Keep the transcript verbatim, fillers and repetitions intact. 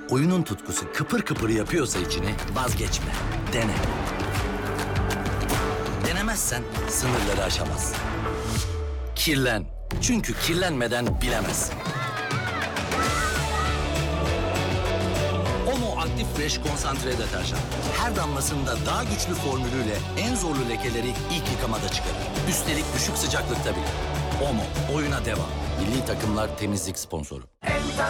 oyunun tutkusu kıpır kıpır yapıyorsa içini vazgeçme. Dene. Denemezsen sınırları aşamazsın. Kirlen. Çünkü kirlenmeden bilemezsin. Omo Aktif Fresh konsantre deterjan. Her damlasında daha güçlü formülüyle en zorlu lekeleri ilk yıkamada çıkarır. Üstelik düşük sıcaklıkta bile. Omo, oyuna devam. Milli takımlar temizlik sponsoru.